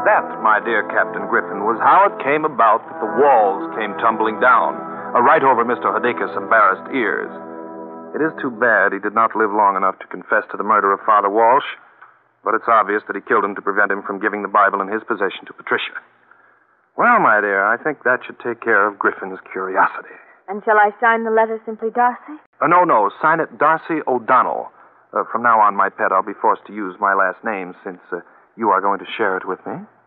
That, my dear Captain Griffin, was how it came about that the walls came tumbling down, right over Mr. Hudicus' embarrassed ears. It is too bad he did not live long enough to confess to the murder of Father Walsh, but it's obvious that he killed him to prevent him from giving the Bible in his possession to Patricia. Well, my dear, I think that should take care of Griffin's curiosity. And shall I sign the letter simply Darcy? No. Sign it Darcy O'Donnell. From now on, my pet, I'll be forced to use my last name since you are going to share it with me.